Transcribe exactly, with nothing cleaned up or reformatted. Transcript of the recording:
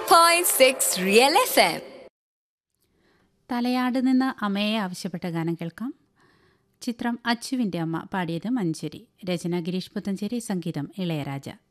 point six Real F M. Thalayad നിന്ന് അമ്മയെ ആവശ്യപ്പെട്ട ഗാനം കേൾക്കാം. ചിത്രം അച്ചുവിൻ്റെ അമ്മ, പാടിയത് മഞ്ചേരി, രചന ഗിരീഷ് പുത്തഞ്ചേരി, സംഗീതം ഇളയരാജ.